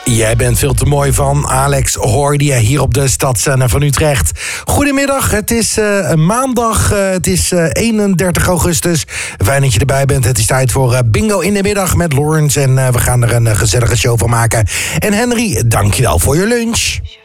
Jij bent veel te mooi van Alex hoorde je hier op de Stadszender van Utrecht. Goedemiddag, het is maandag, het is 31 augustus. Fijn dat je erbij bent. Het is tijd voor Bingo in de Middag met Lawrence. En we gaan er een gezellige show van maken. En Henry, dankjewel voor je lunch.